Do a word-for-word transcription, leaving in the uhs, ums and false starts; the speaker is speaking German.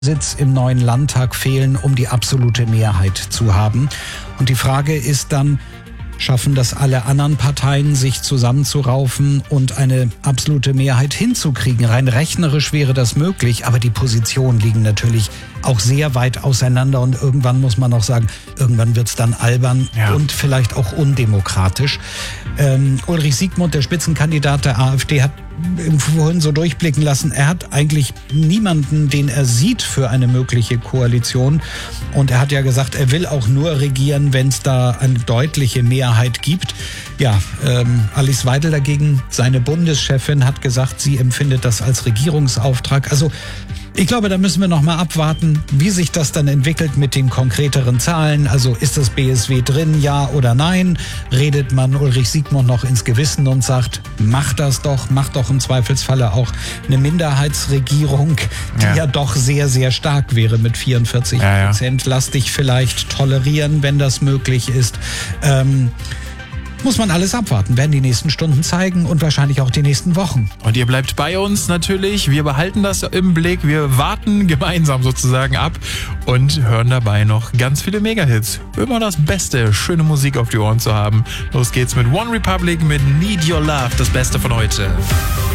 Sitz im neuen Landtag fehlen, um die absolute Mehrheit zu haben. Und die Frage ist dann, schaffen das alle anderen Parteien, sich zusammenzuraufen und eine absolute Mehrheit hinzukriegen? Rein rechnerisch wäre das möglich, aber die Positionen liegen natürlich auch sehr weit auseinander und irgendwann muss man auch sagen, irgendwann wird es dann albern ja. und vielleicht auch undemokratisch. Ähm, Ulrich Siegmund, der Spitzenkandidat der AfD, hat vorhin so durchblicken lassen, er hat eigentlich niemanden, den er sieht für eine mögliche Koalition. Und er hat ja gesagt, er will auch nur regieren, wenn es da eine deutliche Mehrheit gibt. Ja, ähm, Alice Weidel dagegen, seine Bundeschefin, hat gesagt, sie empfindet das als Regierungsauftrag. Also ich glaube, da müssen wir noch mal abwarten, wie sich das dann entwickelt mit den konkreteren Zahlen. Also ist das B S W drin, ja oder nein? Redet man Ulrich Siegmund noch ins Gewissen und sagt, mach das doch, mach doch im Zweifelsfalle auch eine Minderheitsregierung, die ja, ja doch sehr, sehr stark wäre mit vierundvierzig Prozent. Ja, ja. Lass dich vielleicht tolerieren, wenn das möglich ist. Ähm, Muss man alles abwarten, werden die nächsten Stunden zeigen und wahrscheinlich auch die nächsten Wochen. Und ihr bleibt bei uns natürlich. Wir behalten das im Blick. Wir warten gemeinsam sozusagen ab und hören dabei noch ganz viele Mega-Hits. Immer das Beste, schöne Musik auf die Ohren zu haben. Los geht's mit One Republic mit Need Your Love, das Beste von heute.